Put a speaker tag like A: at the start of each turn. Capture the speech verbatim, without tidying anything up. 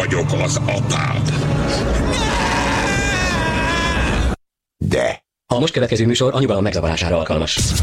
A: vagyok az apád. De...
B: A most következő műsor a nyugalom megzavarására alkalmas.